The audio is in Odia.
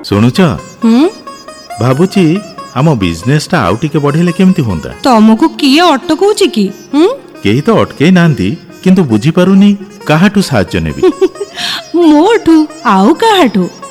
ଶୁଣୁଛ ଭାବୁଛି ଆମ ବିଜନେସ ଟା ଆଉ ଟିକେ ବଢେଇଲେ କେମିତି ହୁଅନ୍ତା। ତମକୁ କିଏ ଅଟକଉଛି କି? କେହି ତ ଅଟକେଇ ନାହାନ୍ତି, କିନ୍ତୁ ବୁଝିପାରୁନି କାହାଠୁ ସାହାଯ୍ୟ ନେବି। ମୋଠୁ ଆଉ କାହାଠୁ?